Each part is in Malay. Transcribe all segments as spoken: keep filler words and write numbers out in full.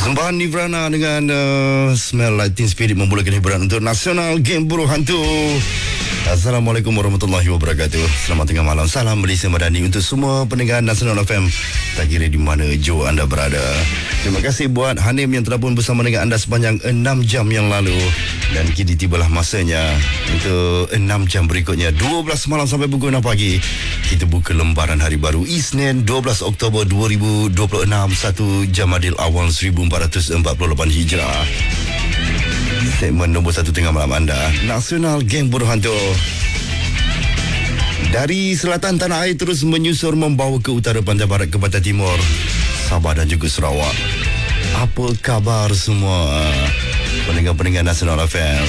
Persembahan Nirvana dengan uh, Smell Like Teen Spirit memulakan hiburan untuk Nasional Game Buruh Hantu. Assalamualaikum warahmatullahi wabarakatuh. Selamat tengah malam. Salam Malaysia Madani untuk semua pendengar Nasional F M. Tak kira di mana jauh anda berada. Terima kasih buat Hanim yang telah pun bersama dengan anda sepanjang enam jam yang lalu. Dan kini tibalah masanya untuk enam jam berikutnya, dua belas malam sampai pukul enam pagi. Kita buka lembaran hari baru Isnin dua belas Oktober dua ribu dua puluh enam, satu Jamadil Awal seribu empat ratus empat puluh lapan Hijrah. Segmen nombor satu tengah malam anda, Nasional Geng Buruh Hantu. Dari selatan tanah air terus menyusur membawa ke utara, pantai barat ke pantai timur, Sabah dan juga Sarawak. Apa khabar semua pendengar-pendengar Nasional F M?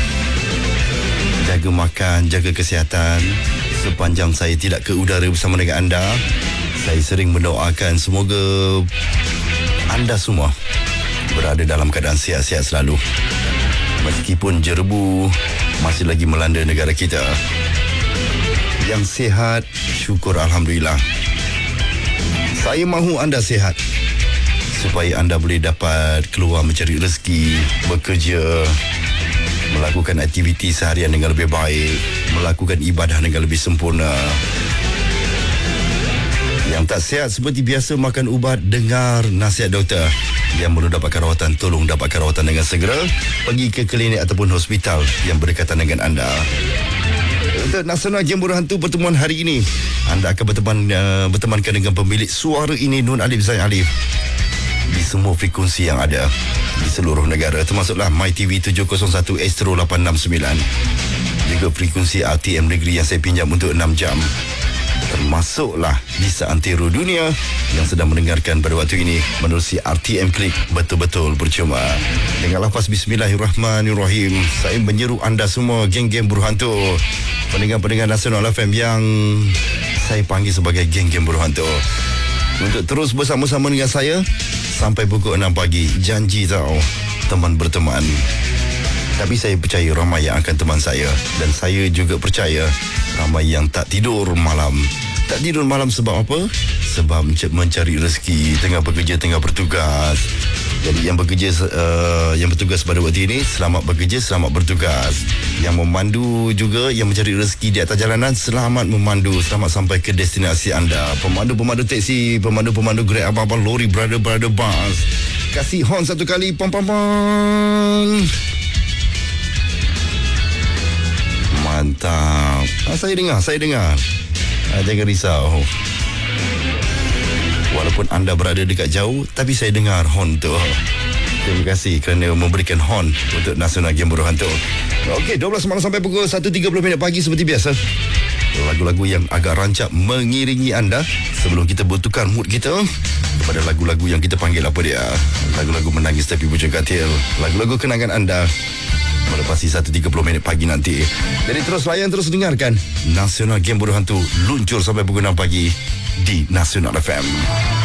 Jaga makan, jaga kesihatan. Sepanjang saya tidak ke udara bersama dengan anda, saya sering mendoakan semoga anda semua berada dalam keadaan sihat-sihat selalu. Meskipun jerebu masih lagi melanda negara kita, yang sihat, syukur Alhamdulillah. Saya mahu anda sihat supaya anda boleh dapat keluar mencari rezeki, bekerja, melakukan aktiviti seharian dengan lebih baik, melakukan ibadah dengan lebih sempurna. Yang tak sihat seperti biasa makan ubat, dengar nasihat doktor. Yang perlu dapatkan rawatan, tolong dapatkan rawatan dengan segera. Pergi ke klinik ataupun hospital yang berdekatan dengan anda. Untuk Nasional Game Buruh Hantu pertemuan hari ini, anda akan berteman uh, bertemankan dengan pemilik suara ini, Nun Alif Zain Alif, di semua frekuensi yang ada di seluruh negara, termasuklah MyTV tujuh kosong satu, Astro lapan enam sembilan, juga frekuensi R T M Negeri yang saya pinjam untuk enam jam. Termasuklah di seantero dunia yang sedang mendengarkan pada waktu ini menerusi R T M Klik, betul-betul percuma. Dengan lafaz Bismillahirrahmanirrahim, saya menyeru anda semua, geng-geng buruh hantu, pendengar-pendengar Nasional F M yang saya panggil sebagai geng-geng buruh hantu, untuk terus bersama-sama dengan saya sampai pukul enam pagi. Janji tau, teman berteman. Tapi saya percaya ramai yang akan teman saya. Dan saya juga percaya ramai yang tak tidur malam. Tak tidur malam sebab apa? Sebab mencari rezeki, tengah bekerja, tengah bertugas. Jadi yang bekerja, uh, yang bertugas pada waktu ini, selamat bekerja, selamat bertugas. Yang memandu juga, yang mencari rezeki di atas jalanan, selamat memandu, selamat sampai ke destinasi anda. Pemandu-pemandu teksi, pemandu-pemandu Grab, apa-apa lori, brother-brother bus, kasih horn satu kali, pam-pam-pam. Mantap. Ah, saya dengar, saya dengar. Ah, jangan risau. Walaupun anda berada dekat jauh, tapi saya dengar horn tu. Terima kasih kerana memberikan horn untuk Nasional Game Buruh Hantu. Okey, dua belas malam sampai pukul satu tiga puluh minit pagi seperti biasa. Lagu-lagu yang agak rancak mengiringi anda sebelum kita bertukar mood kita kepada lagu-lagu yang kita panggil apa dia? Lagu-lagu menangis tapi bujang katil. Lagu-lagu kenangan anda melepasi satu tiga puluh minit pagi nanti. Jadi terus layan, terus dengarkan Nasional Game Buruh Hantu luncur sampai pukul enam pagi di Nasional F M.